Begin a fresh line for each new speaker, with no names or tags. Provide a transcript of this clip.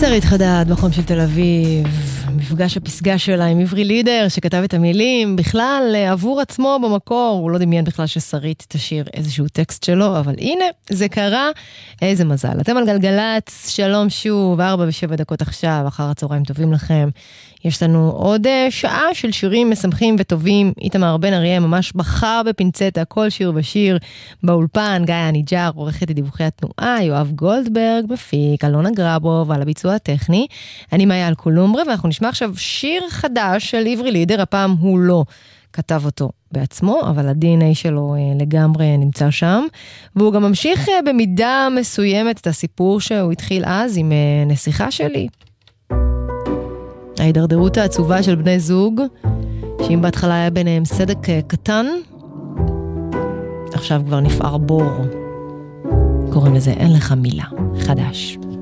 שרית חדד, בחום של תל אביב, מפגש הפסגה שלה עם עברי לידר שכתב את המילים, בכלל עבור עצמו במקור, הוא לא דמיין בכלל ששרית תשאיר איזשהו טקסט שלו, אבל הנה, זה קרה, איזה מזל. אתם על גלגלץ, שלום שוב, 4:07 עכשיו, אחר הצהריים טובים לכם. יש לנו עוד שעה של שירים משמחים וטובים. איתמר בן אריה ממש בחר בפינצטה כל שיר ושיר באולפן. גיא אניג'ר, עורכת דיווחי התנועה, יואב גולדברג מפיק, אלונה גרבוב על הביצוע הטכני. אני מאיה אלקולומברה, ואנחנו נשמע עכשיו שיר חדש של עברי לידר. הפעם הוא לא כתב אותו בעצמו, אבל ה-DNA שלו לגמרי נמצא שם. והוא גם ממשיך במידה מסוימת את הסיפור שהוא התחיל אז עם נסיכה שלי. ההידרדרות העצובה של בני זוג, שאם בהתחלה היה ביניהם סדק קטן, עכשיו כבר נפער בור. קוראים לזה אין לך מילה. חדש.